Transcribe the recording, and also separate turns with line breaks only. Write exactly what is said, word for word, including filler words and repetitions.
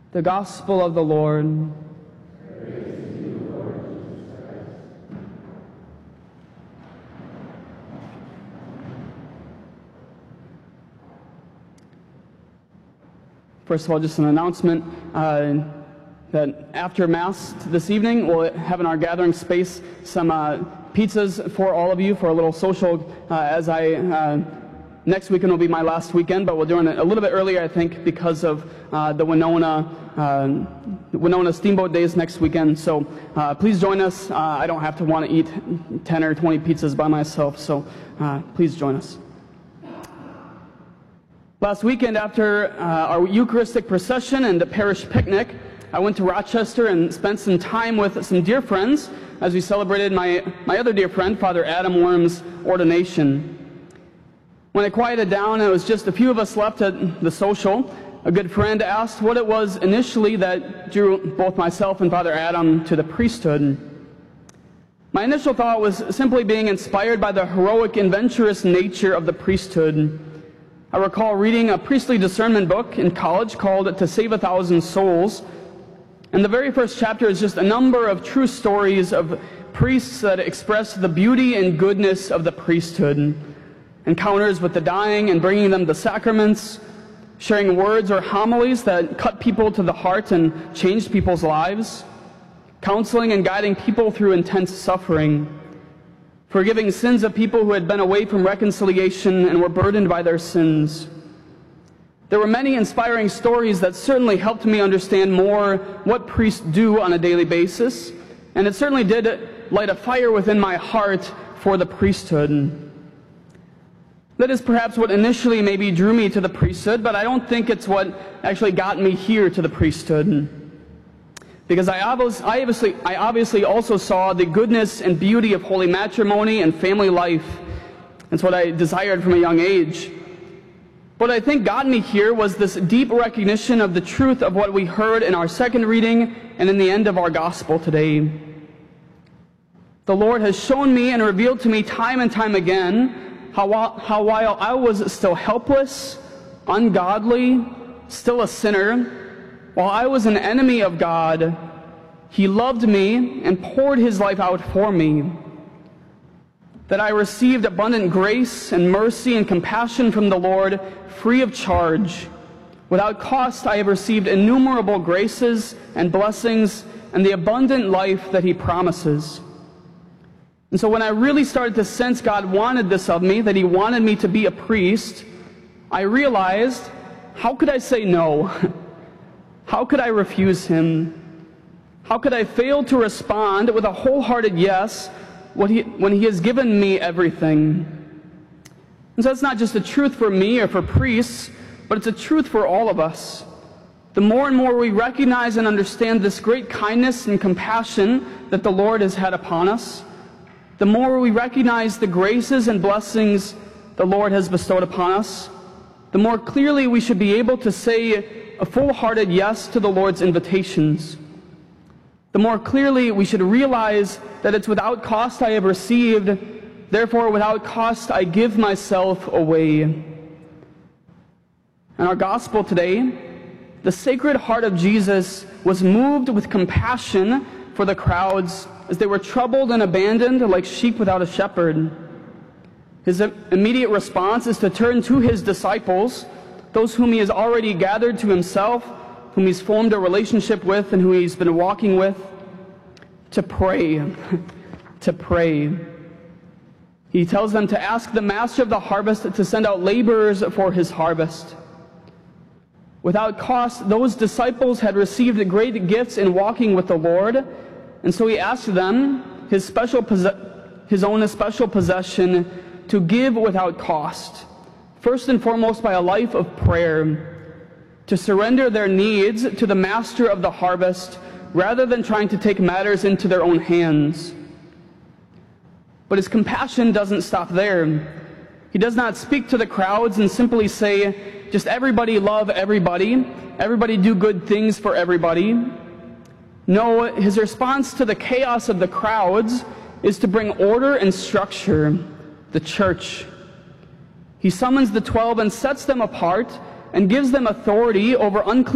The Gospel of the Lord. First of all, just an announcement uh, that after Mass this evening, we'll have in our gathering space some uh, pizzas for all of you for a little social uh, as I... Uh, Next weekend will be my last weekend, but we're doing it a little bit earlier, I think, because of uh, the Winona uh, Winona Steamboat Days next weekend. So uh, please join us. Uh, I don't have to want to eat ten or twenty pizzas by myself, so uh, please join us. Last weekend, after uh, our Eucharistic procession and the parish picnic, I went to Rochester and spent some time with some dear friends as we celebrated my, my other dear friend, Father Adam Worm's ordination. When it quieted down and it was just a few of us left at the social, a good friend asked what it was initially that drew both myself and Father Adam to the priesthood. My initial thought was simply being inspired by the heroic and adventurous nature of the priesthood. I recall reading a priestly discernment book in college called To Save a Thousand Souls, and the very first chapter is just a number of true stories of priests that express the beauty and goodness of the priesthood. Encounters with the dying and bringing them the sacraments, sharing words or homilies that cut people to the heart and changed people's lives, counseling and guiding people through intense suffering, forgiving sins of people who had been away from reconciliation and were burdened by their sins. There were many inspiring stories that certainly helped me understand more what priests do on a daily basis, and it certainly did light a fire within my heart for the priesthood. That is perhaps what initially maybe drew me to the priesthood, but I don't think it's what actually got me here to the priesthood. Because I obviously, I obviously also saw the goodness and beauty of holy matrimony and family life. That's what I desired from a young age. What I think got me here was this deep recognition of the truth of what we heard in our second reading and in the end of our gospel today. The Lord has shown me and revealed to me time and time again How, how while I was still helpless, ungodly, still a sinner, while I was an enemy of God, He loved me and poured His life out for me. That I received abundant grace and mercy and compassion from the Lord free of charge. Without cost, I have received innumerable graces and blessings and the abundant life that He promises. And so when I really started to sense God wanted this of me, that He wanted me to be a priest, I realized, how could I say no? How could I refuse Him? How could I fail to respond with a wholehearted yes when He, when he has given me everything? And so it's not just a truth for me or for priests, but it's a truth for all of us. The more and more we recognize and understand this great kindness and compassion that the Lord has had upon us, the more we recognize the graces and blessings the Lord has bestowed upon us, the more clearly we should be able to say a full-hearted yes to the Lord's invitations. The more clearly we should realize that it's without cost I have received, therefore without cost I give myself away. In our gospel today, the Sacred Heart of Jesus was moved with compassion for the crowds as they were troubled and abandoned like sheep without a shepherd. His immediate response is to turn to His disciples, those whom He has already gathered to Himself, whom He's formed a relationship with and who He's been walking with, to pray, to pray. He tells them to ask the Master of the harvest to send out laborers for His harvest. Without cost, those disciples had received great gifts in walking with the Lord, and so He asked them, his, special his own special possession, to give without cost, first and foremost by a life of prayer, to surrender their needs to the Master of the harvest, rather than trying to take matters into their own hands. But His compassion doesn't stop there. He does not speak to the crowds and simply say, just everybody love everybody, everybody do good things for everybody. No, His response to the chaos of the crowds is to bring order and structure, the church. He summons the twelve and sets them apart and gives them authority over unclean